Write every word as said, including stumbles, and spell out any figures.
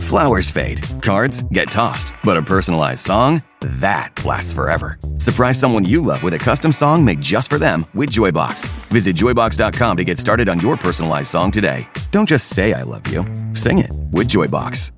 Flowers fade, cards get tossed, but a personalized song? That lasts forever. Surprise someone you love with a custom song made just for them with Joybox. Visit joybox dot com to get started on your personalized song today. Don't just say I love you. Sing it with Joybox.